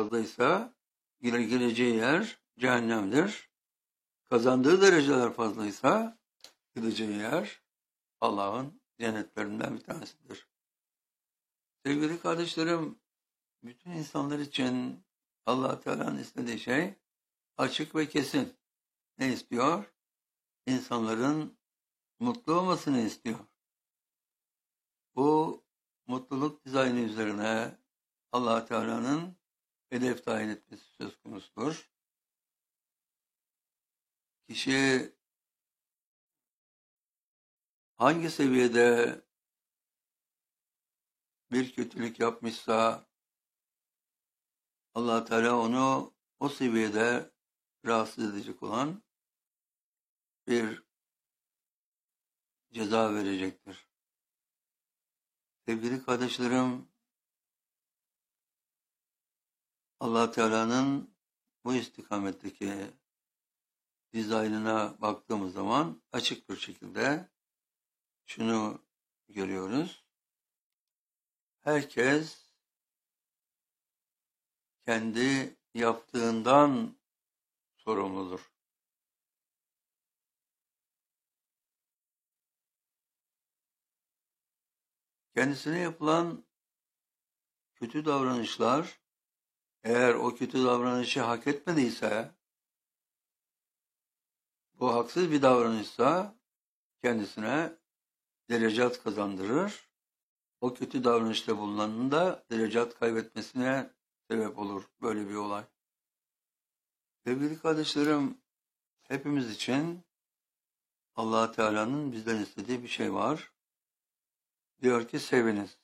fazlaysa gireceği yer cehennemdir. Kazandığı dereceler fazlaysa gideceği yer Allah'ın cennetlerinden bir tanesidir. Sevgili kardeşlerim, bütün insanlar için Allah Teala'nın istediği şey açık ve kesin. Ne istiyor? İnsanların mutlu olmasını istiyor. Bu mutluluk dizaynı üzerine Allah Teala'nın hedef tayin etmesi söz konusudur. Kişi hangi seviyede bir kötülük yapmışsa Allah Teala onu o seviyede rahatsız edecek olan bir ceza verecektir. Sevgili kardeşlerim, Allah Teala'nın bu istikametteki dizaynına baktığımız zaman açık bir şekilde şunu görüyoruz. Herkes kendi yaptığından sorumludur. Kendisine yapılan kötü davranışlar, eğer o kötü davranışı hak etmediyse, bu haksız bir davranışsa kendisine derecat kazandırır. O kötü davranışta bulunanın da derecat kaybetmesine sebep olur böyle bir olay. Sevgili kardeşlerim, hepimiz için Allah Teala'nın bizden istediği bir şey var. Diyor ki seviniz.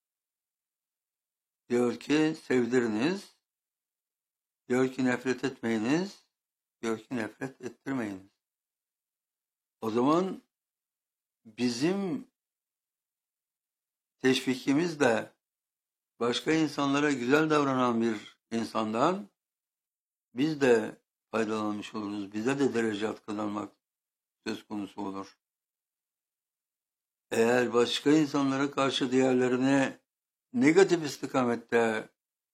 Diyor ki sevdiriniz. Diyor ki nefret etmeyiniz. Diyor ki nefret ettirmeyiniz. O zaman bizim teşvikimizle başka insanlara güzel davranan bir insandan biz de faydalanmış oluruz. Bize de derecat kazanmak söz konusu olur. Eğer başka insanlara karşı diğerlerine negatif istikamette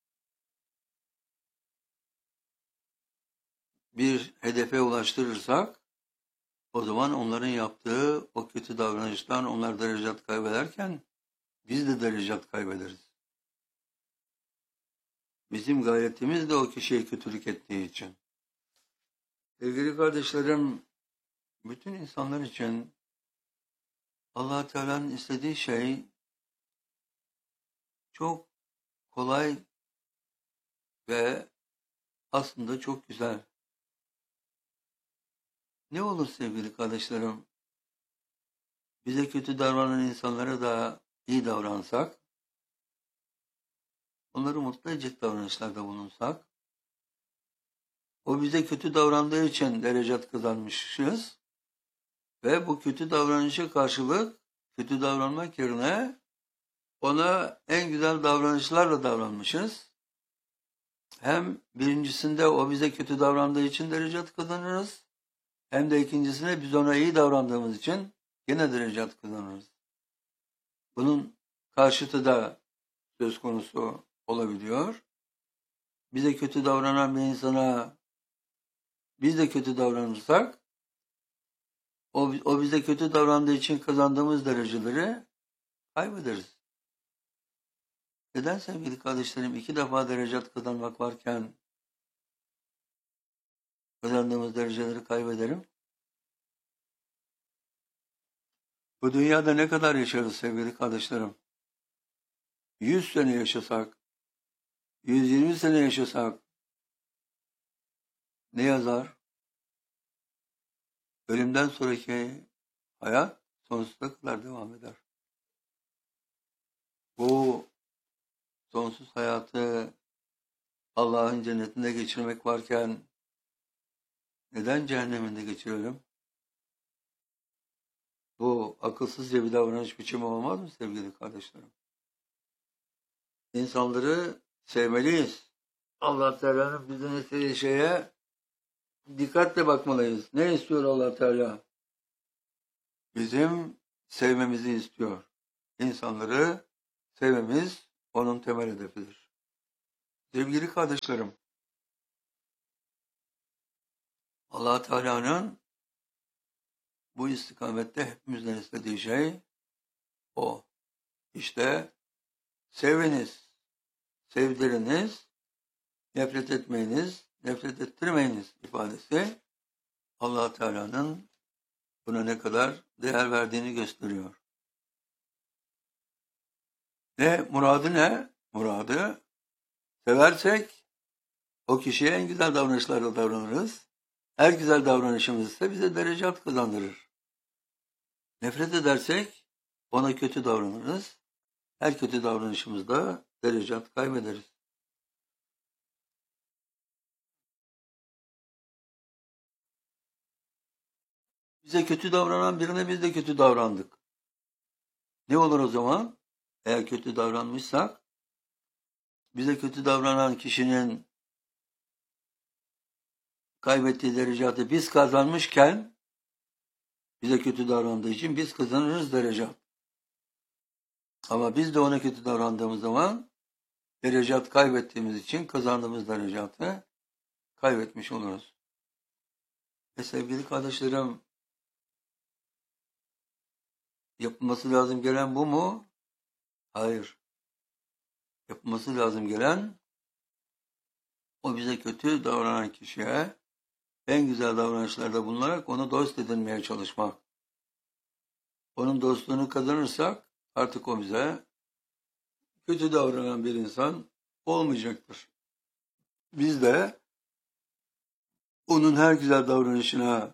bir hedefe ulaştırırsak, o zaman onların yaptığı o kötü davranıştan onlar derecat kaybederken biz de derecat kaybederiz. Bizim gayretimiz de o kişiye kötülük ettiği için. Sevgili kardeşlerim, bütün insanlar için Allah Teala'nın istediği şey çok kolay ve aslında çok güzel. Ne olur sevgili kardeşlerim, bize kötü davranan insanlara da iyi davransak, onları mutlu edecek davranışlarda bulunsak, o bize kötü davrandığı için derecat kazanmışız ve bu kötü davranışa karşılık kötü davranmak yerine ona en güzel davranışlarla davranmışız. Hem birincisinde o bize kötü davrandığı için derecat kazanırız, hem de ikincisine biz ona iyi davrandığımız için yine derecat kazanırız. Bunun karşıtı da söz konusu olabiliyor. Bize kötü davranan bir insana biz de kötü davranırsak, o bize kötü davrandığı için kazandığımız dereceleri kaybederiz. Neden sevgili kardeşlerim iki defa derecat kazanmak varken kazandığımız dereceleri kaybedelim? Bu dünyada ne kadar yaşarız sevgili kardeşlerim? 100 sene yaşasak, 120 sene yaşasak ne yazar? Ölümden sonraki hayat sonsuza kadar devam eder. Bu sonsuz hayatı Allah'ın cennetinde geçirmek varken neden cehenneminde geçirelim? Bu akılsızca bir davranış biçimi olmaz mı sevgili kardeşlerim? İnsanları sevmeliyiz. Allah Teala'nın bizden istediği şeye dikkatle bakmalıyız. Ne istiyor Allah Teala? Bizim sevmemizi istiyor. İnsanları sevmemiz onun temel hedefidir. Sevgili kardeşlerim, Allah Teala'nın bu istikamette hepimizden istediği şey o. İşte seviniz, sevdiriniz, nefret etmeyiniz, nefret ettirmeyiniz ifadesi Allah Teala'nın buna ne kadar değer verdiğini gösteriyor. Ve muradı ne? Muradı seversek o kişiye en güzel davranışlarla davranırız. Her güzel davranışımız ise bize derecat kazandırır. Nefret edersek ona kötü davranırız. Her kötü davranışımızda derecat kaybederiz. Bize kötü davranan birine biz de kötü davrandık. Ne olur o zaman? Eğer kötü davranmışsak, bize kötü davranan kişinin kaybettiği derecatı biz kazanmışken, bize kötü davrandığı için biz kazanırız derecat. Ama biz de ona kötü davrandığımız zaman derecat kaybettiğimiz için kazandığımız derecatı kaybetmiş oluruz. Sevgili kardeşlerim, yapılması lazım gelen bu mu? Hayır. Yapılması lazım gelen o bize kötü davranan kişiye en güzel davranışlarda bulunarak onu dost edinmeye çalışmak. Onun dostluğunu kazanırsak artık o bize kötü davranan bir insan olmayacaktır. Biz de onun her güzel davranışına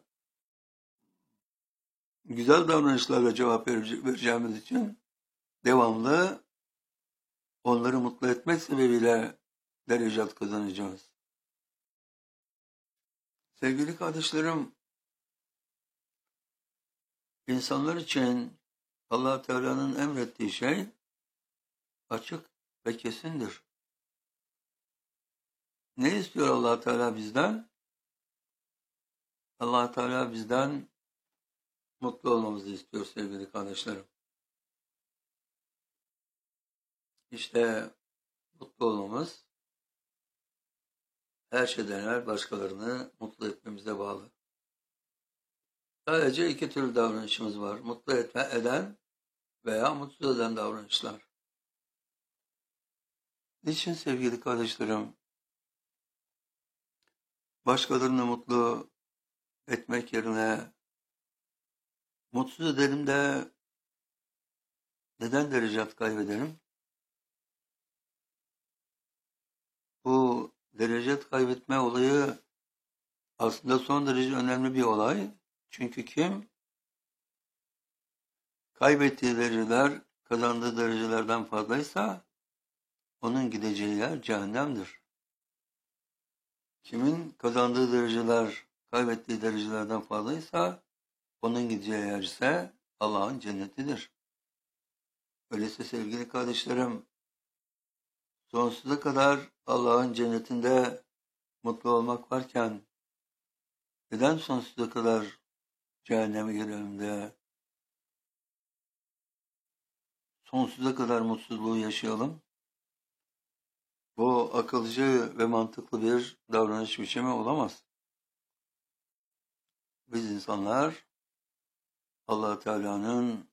güzel davranışlarla cevap vereceğimiz için devamlı onları mutlu etmek sebebiyle derecat kazanacağız. Sevgili kardeşlerim, insanlar için Allah Teala'nın emrettiği şey açık ve kesindir. Ne istiyor Allah Teala bizden? Allah Teala bizden mutlu olmamızı istiyor sevgili kardeşlerim. İşte mutlu olmamız her şeyden evvel başkalarını mutlu etmemize bağlı. Sadece iki türlü davranışımız var. Mutlu eden veya mutsuz eden davranışlar. Niçin sevgili kardeşlerim? Başkalarını mutlu etmek yerine mutsuz edelim de neden derecat kaybedelim? Bu derecat kaybetme olayı aslında son derece önemli bir olay. Çünkü kim kaybettiği dereceler kazandığı derecelerden fazlaysa onun gideceği yer cehennemdir. Kimin kazandığı dereceler kaybettiği derecelerden fazlaysa onun gideceği yer ise Allah'ın cennetidir. Öyleyse sevgili kardeşlerim, sonsuza kadar Allah'ın cennetinde mutlu olmak varken neden sonsuza kadar cehenneme girelim de sonsuza kadar mutsuzluğu yaşayalım? Bu akılcı ve mantıklı bir davranış biçimi olamaz. Biz insanlar Allah Teala'nın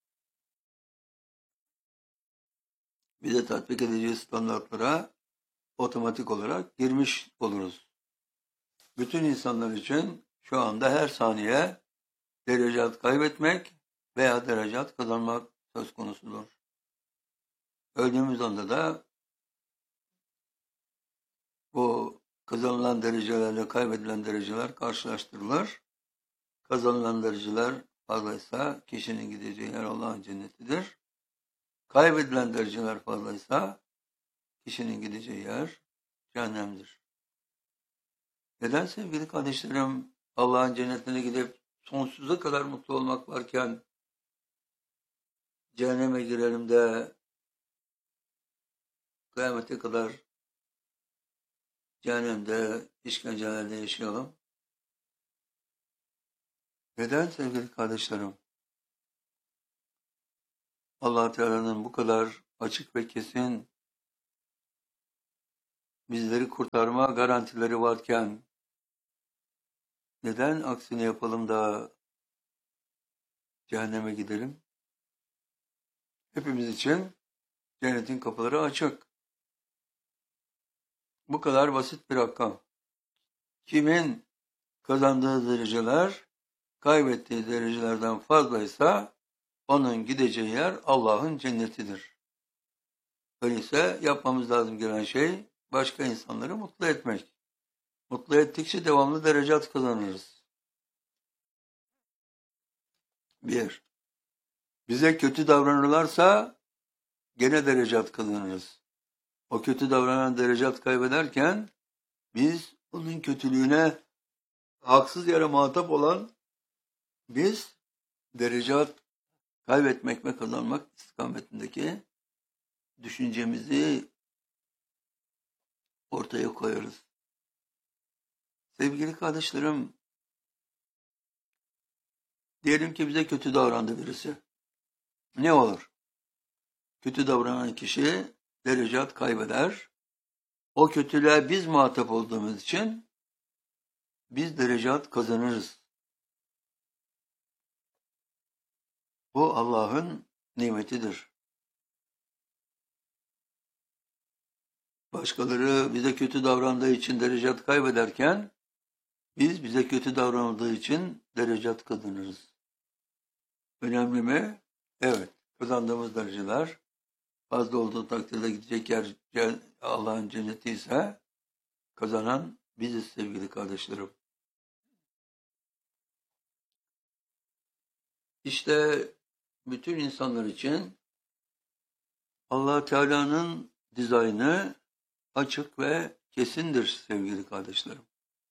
bize tatbik edeceği standartlara otomatik olarak girmiş oluruz. Bütün insanlar için şu anda her saniye derecat kaybetmek veya derecat kazanmak söz konusudur. Öldüğümüz anda da bu kazanılan derecelerle kaybedilen dereceler karşılaştırılır. Kazanılan dereceler fazlaysa kişinin gideceği yer Allah'ın cennetidir. Kaybedilen dereceler fazlaysa kişinin gideceği yer cehennemdir. Neden sevgili kardeşlerim Allah'ın cennetine gidip sonsuza kadar mutlu olmak varken cehenneme girelim de kıyamete kadar cehennemde, işkencelerde yaşayalım? Neden sevgili kardeşlerim? Allah Teala'nın bu kadar açık ve kesin bizleri kurtarma garantileri varken neden aksini yapalım da cehenneme gidelim? Hepimiz için cennetin kapıları açık. Bu kadar basit bir rakam. Kimin kazandığı dereceler kaybettiği derecelerden fazlaysa onun gideceği yer Allah'ın cennetidir. Öyleyse yapmamız lazım gelen şey başka insanları mutlu etmek. Mutlu ettikçe devamlı derecat kazanırız. 1. Bize kötü davranırlarsa gene derecat kazanırız. O kötü davranan derecat kaybederken biz onun kötülüğüne haksız yere muhatap olan biz derecat kaybetmek ve kazanmak istikametindeki düşüncemizi ortaya koyarız. Sevgili kardeşlerim, diyelim ki bize kötü davrandı birisi. Ne olur? Kötü davranan kişi derecat kaybeder. O kötülüğe biz muhatap olduğumuz için biz derecat kazanırız. Bu Allah'ın nimetidir. Başkaları bize kötü davrandığı için derecat kaybederken biz bize kötü davranıldığı için derecat kazanırız. Önemli mi? Evet. Kazandığımız dereceler fazla olduğu takdirde gidecek yer Allah'ın cenneti ise kazanan biziz sevgili kardeşlerim. İşte bütün insanlar için Allah Teala'nın dizaynı açık ve kesindir sevgili kardeşlerim.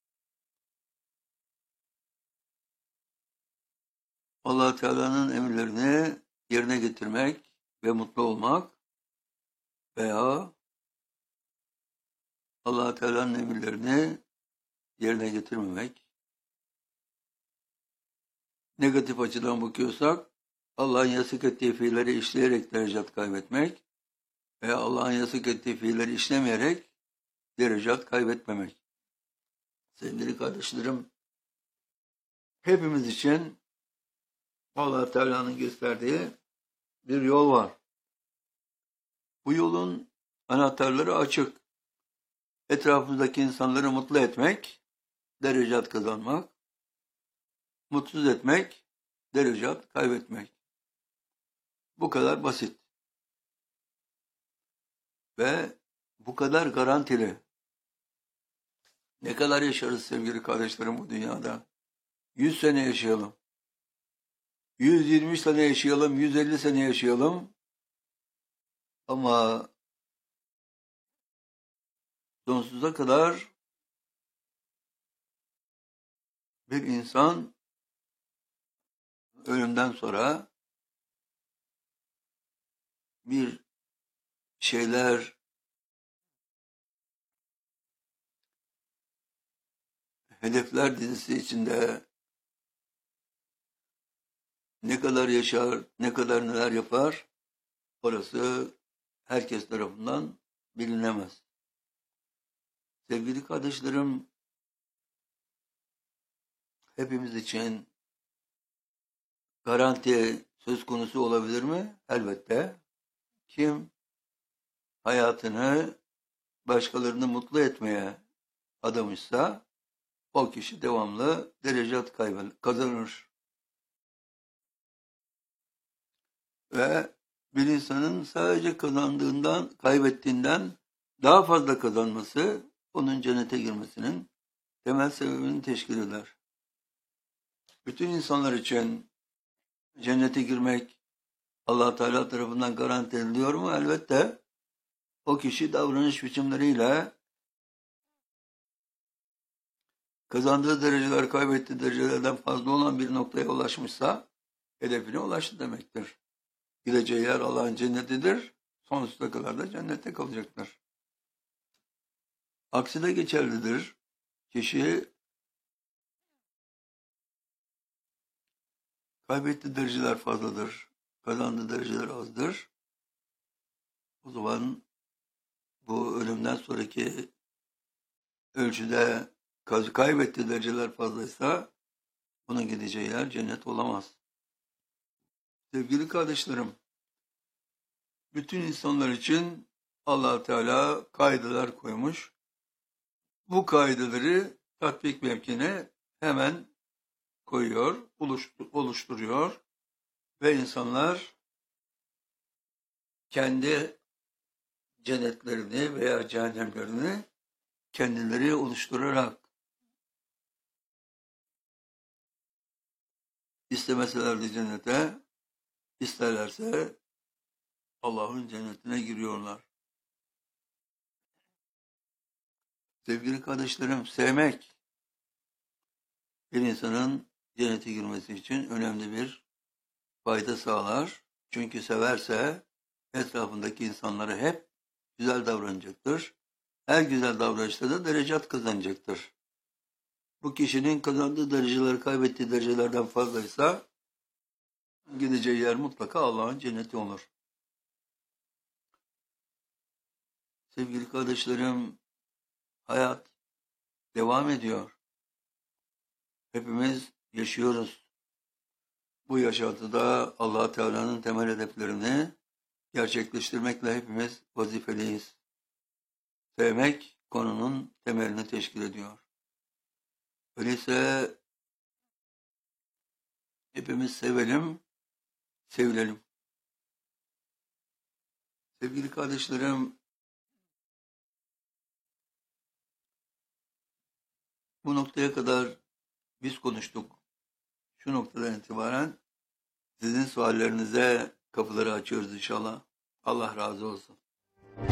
Allah Teala'nın emirlerini yerine getirmek ve mutlu olmak veya Allah Teala'nın emirlerini yerine getirmemek. Negatif açıdan bakıyorsak Allah'ın yasak ettiği fiilleri işleyerek derecat kaybetmek veya Allah'ın yasak ettiği fiilleri işlemeyerek derecat kaybetmemek. Sevgili kardeşlerim, hepimiz için Allah Teala'nın gösterdiği bir yol var. Bu yolun anahtarları açık. Etrafımızdaki insanları mutlu etmek, derecat kazanmak, mutsuz etmek, derecat kaybetmek. Bu kadar basit. Ve bu kadar garantili. Ne kadar yaşarız sevgili kardeşlerim bu dünyada? 100 sene yaşayalım. 120 sene yaşayalım, 150 sene yaşayalım. Ama sonsuza kadar bir insan ölümden sonra bir şeyler hedefler dizisi içinde ne kadar yaşar, ne kadar neler yapar, orası herkes tarafından bilinemez. Sevgili kardeşlerim, hepimiz için garanti söz konusu olabilir mi? Elbette. Kim hayatını başkalarını mutlu etmeye adamışsa o kişi devamlı derecat kazanır. Ve bir insanın sadece kazandığından, kaybettiğinden daha fazla kazanması onun cennete girmesinin temel sebebini teşkil eder. Bütün insanlar için cennete girmek Allah Teala tarafından garanti ediliyor mu? Elbette. O kişi davranış biçimleriyle kazandığı dereceler kaybettiği derecelerden fazla olan bir noktaya ulaşmışsa hedefine ulaştı demektir. Gideceği yer Allah'ın cennetidir. Sonsuza kadar da cennette kalacaktır. Aksi de geçerlidir. Kişi kaybettiği dereceler fazladır. Kazandığı dereceler azdır. O zaman bu ölümden sonraki ölçüde kaybettiği dereceler fazlaysa bunun gideceği yer cennet olamaz. Sevgili kardeşlerim, bütün insanlar için Allah Teala kaideler koymuş. Bu kaideleri tatbik mevkine hemen koyuyor, oluşturuyor ve insanlar kendi cennetlerini veya cehennemlerini kendileri oluşturarak istemeseler de cennete, isterlerse Allah'ın cennetine giriyorlar. Sevgili kardeşlerim, sevmek bir insanın cennete girmesi için önemli bir fayda sağlar. Çünkü severse etrafındaki insanlara hep güzel davranacaktır. Her güzel davranışta da derecat kazanacaktır. Bu kişinin kazandığı dereceler kaybettiği derecelerden fazlaysa gideceği yer mutlaka Allah'ın cenneti olur. Sevgili kardeşlerim, hayat devam ediyor. Hepimiz yaşıyoruz. Bu yaşantıda Allah Teala'nın temel hedeflerini gerçekleştirmekle hepimiz vazifeliyiz. Sevmek konunun temelini teşkil ediyor. Öyleyse hepimiz sevelim, sevilelim. Sevgili kardeşlerim, bu noktaya kadar biz konuştuk. Şu noktadan itibaren sizin suallerinize kapıları açıyoruz inşallah. Allah razı olsun.